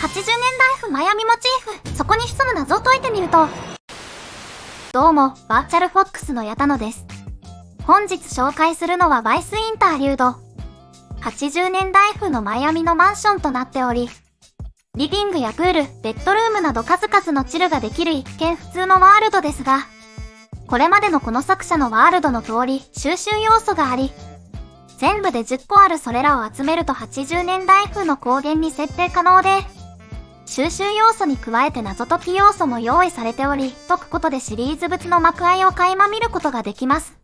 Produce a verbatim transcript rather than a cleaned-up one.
はちじゅうねんだい風マイアミモチーフ、そこに潜む謎を解いてみると。どうも、バーチャルフォックスの矢田野です。本日紹介するのはバイスインターリュード。はちじゅうねんだい風のマイアミのマンションとなっており、リビングやプール、ベッドルームなど数々のチルができる一見普通のワールドですが、これまでのこの作者のワールドの通り収集要素があり、全部でじゅっこあるそれらを集めるとはちじゅうねんだい風の光源に設定可能で、収集要素に加えて謎解き要素も用意されており、解くことでシリーズ物の幕開を垣間見ることができます。